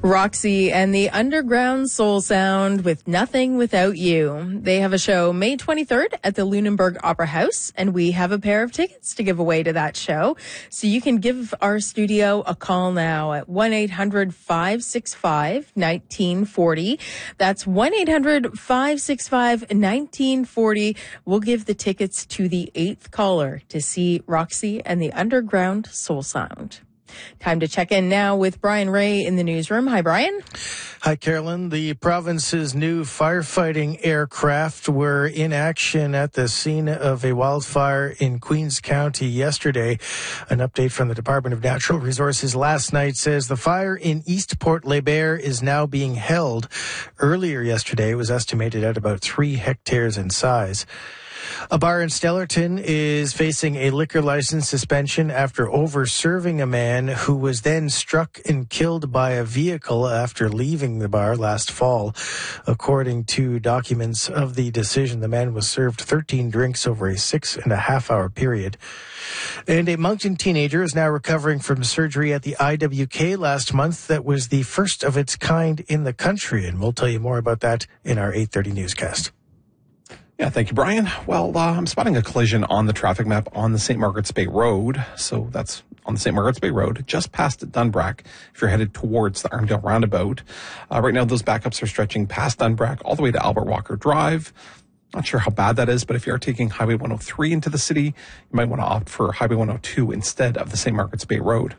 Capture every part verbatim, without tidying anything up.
Roxy and the Underground Soul Sound with Nothing Without You. They have a show May twenty-third at the Lunenburg Opera House, and we have a pair of tickets to give away to that show. So you can give our studio a call now at one eight hundred five six five one nine four zero. That's one eight hundred five six five one nine four zero. We'll give the tickets to the eighth caller to see Roxy and the Underground Soul Sound. Time to check in now with Brian Ray in the newsroom. Hi, Brian. Hi, Carolyn. The province's new firefighting aircraft were in action at the scene of a wildfire in Queens County yesterday. An update from the Department of Natural Resources last night says the fire in East Port Les Bears is now being held. Earlier yesterday, it was estimated at about three hectares in size. A bar in Stellarton is facing a liquor license suspension after over-serving a man who was then struck and killed by a vehicle after leaving the bar last fall. According to documents of the decision, the man was served thirteen drinks over a six and a half hour period. And a Moncton teenager is now recovering from surgery at the I W K last month that was the first of its kind in the country. And we'll tell you more about that in our eight thirty newscast. Yeah, thank you, Brian. Well, uh, I'm spotting a collision on the traffic map on the Saint Margaret's Bay Road. So that's on the Saint Margaret's Bay Road, just past Dunbrack, if you're headed towards the Armdale Roundabout. Uh, right now, those backups are stretching past Dunbrack all the way to Albert Walker Drive. Not sure how bad that is, but if you are taking Highway one oh three into the city, you might want to opt for Highway one oh two instead of the Saint Margaret's Bay Road.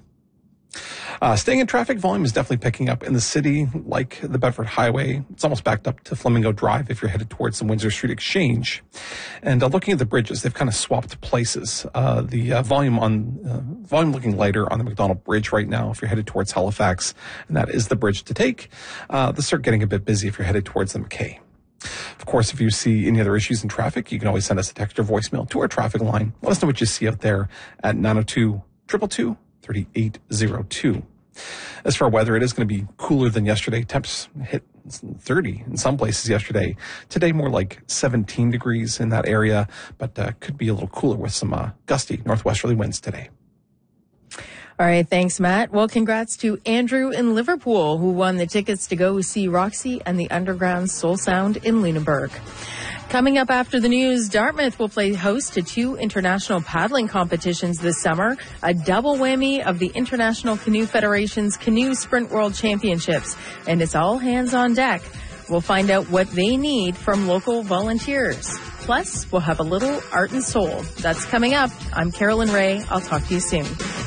Uh, staying in traffic, volume is definitely picking up in the city, like the Bedford Highway. It's almost backed up to Flamingo Drive if you're headed towards the Windsor Street Exchange. And uh, looking at the bridges, they've kind of swapped places. Uh, the uh, volume on uh, volume looking lighter on the McDonald Bridge right now if you're headed towards Halifax, and that is the bridge to take. Uh, they start getting a bit busy if you're headed towards the McKay. Of course, if you see any other issues in traffic, you can always send us a text or voicemail to our traffic line. Let us know what you see out there at nine oh two, two two two, three eight zero two. As for our weather, it is going to be cooler than yesterday. Temps hit thirty in some places yesterday. Today, more like seventeen degrees in that area, but uh, could be a little cooler with some uh, gusty northwesterly winds today. All right, thanks, Matt. Well, congrats to Andrew in Liverpool, who won the tickets to go see Roxy and the Underground Soul Sound in Lunenburg. Coming up after the news, Dartmouth will play host to two international paddling competitions this summer, a double whammy of the International Canoe Federation's Canoe Sprint World Championships, and it's all hands on deck. We'll find out what they need from local volunteers. Plus, we'll have a little art and soul. That's coming up. I'm Carolyn Ray. I'll talk to you soon.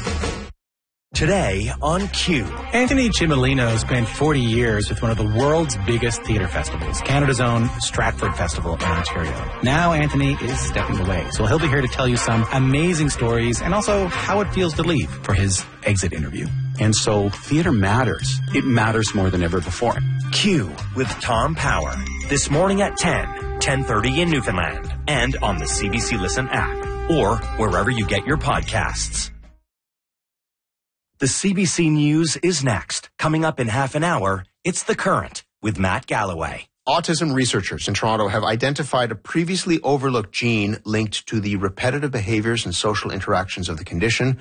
Today on Q. Anthony Cimolino spent forty years with one of the world's biggest theatre festivals, Canada's own Stratford Festival in Ontario. Now Anthony is stepping away, so he'll be here to tell you some amazing stories and also how it feels to leave for his exit interview. And so theatre matters. It matters more than ever before. Q with Tom Power. This morning at ten, ten thirty in Newfoundland, and on the C B C Listen app, or wherever you get your podcasts. The C B C News is next. Coming up in half an hour, it's The Current with Matt Galloway. Autism researchers in Toronto have identified a previously overlooked gene linked to the repetitive behaviors and social interactions of the condition.